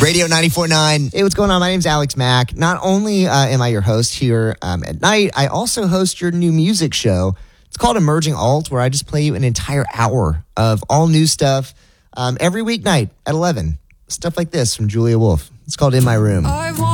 Radio 94.9. Hey, what's going on? My name's Alex Mack. Not only am I your host here at night, I also host your new music show. It's called Emerging Alt, where I just play you an entire hour of all new stuff every weeknight at 11. Stuff like this from Julia Wolf. It's called In My Room.